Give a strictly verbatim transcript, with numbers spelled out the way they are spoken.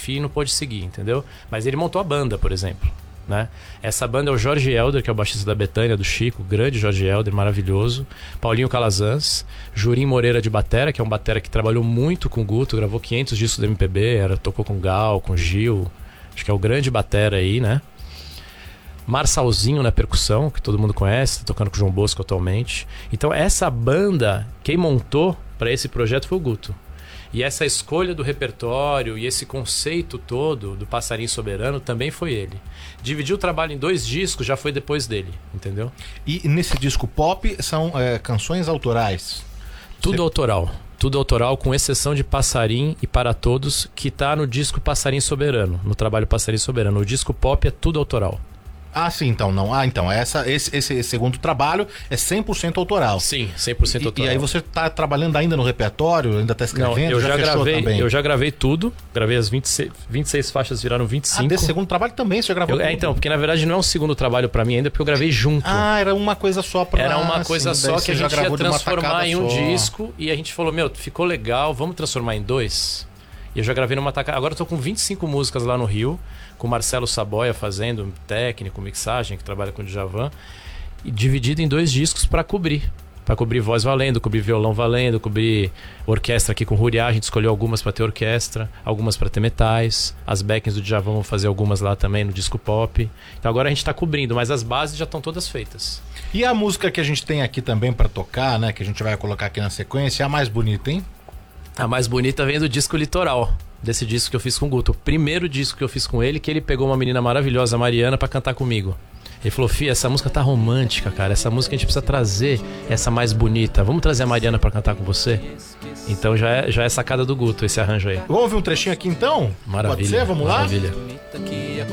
enfim, não pôde seguir, entendeu? Mas ele montou a banda, por exemplo, né? Essa banda é o Jorge Helder, que é o baixista da Bethânia, do Chico, grande Jorge Helder, maravilhoso. Paulinho Calazans, Jurim Moreira de batera, que é um batera que trabalhou muito com o Guto, gravou quinhentos discos do M P B, era, tocou com Gal, com Gil, acho que é o grande batera aí, né? Marçalzinho na percussão, que todo mundo conhece, tá tocando com o João Bosco atualmente. Então essa banda, quem montou para esse projeto foi o Guto. E essa escolha do repertório e esse conceito todo do Passarinho Soberano também foi ele. Dividiu o trabalho em dois discos, já foi depois dele, entendeu? E nesse disco pop são é, canções autorais? Tudo Você... autoral. Tudo autoral, com exceção de Passarim e Para Todos, que tá no disco Passarinho Soberano, no trabalho Passarinho Soberano. O disco pop é tudo autoral. Ah, sim, então não. Ah, então, essa, esse, esse segundo trabalho é cem por cento autoral. Sim, cem por cento e, autoral. E aí você tá trabalhando ainda no repertório, ainda tá escrevendo? Não, eu já, já gravei, também? eu já gravei tudo. Gravei as vinte e seis, vinte e seis faixas, viraram vinte e cinco. Ah, desse segundo trabalho também você já gravou eu, tudo? É, então, porque na verdade não é um segundo trabalho pra mim ainda, porque eu gravei junto. Ah, era uma coisa só pra... Era uma ah, coisa sim, só que a gente ia transformar em um só. disco. E a gente falou, meu, ficou legal, vamos transformar em dois? E eu já gravei numa tacada. Agora eu tô com vinte e cinco músicas lá no Rio, com o Marcelo Saboia fazendo técnico, mixagem, que trabalha com o Djavan, e dividido em dois discos para cobrir. Para cobrir voz valendo, cobrir violão valendo, cobrir orquestra aqui com o Huriá. A gente escolheu algumas para ter orquestra, algumas para ter metais. As backings do Djavan vão fazer algumas lá também no disco pop. Então agora a gente tá cobrindo, mas as bases já estão todas feitas. E a música que a gente tem aqui também para tocar, né, que a gente vai colocar aqui na sequência, é a mais bonita, hein? A mais bonita vem do disco Litoral, desse disco que eu fiz com o Guto. O primeiro disco que eu fiz com ele, que ele pegou uma menina maravilhosa, a Mariana, pra cantar comigo. Ele falou, Fih, essa música tá romântica, cara. Essa música a gente precisa trazer essa mais bonita. Vamos trazer a Mariana pra cantar com você? Então já é, já é sacada do Guto esse arranjo aí. Vamos ouvir um trechinho aqui então? Maravilha. Pode ser? Vamos maravilha. lá? Que